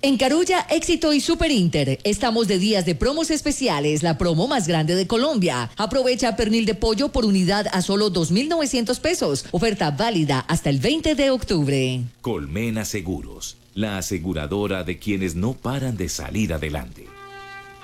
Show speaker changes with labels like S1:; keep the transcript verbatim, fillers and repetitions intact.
S1: En Carulla, Éxito y Super Inter, estamos de días de promos especiales, la promo más grande de Colombia. Aprovecha pernil de pollo por unidad a solo dos mil novecientos pesos. Oferta válida hasta el veinte de octubre.
S2: Colmena Seguros, la aseguradora de quienes no paran de salir adelante.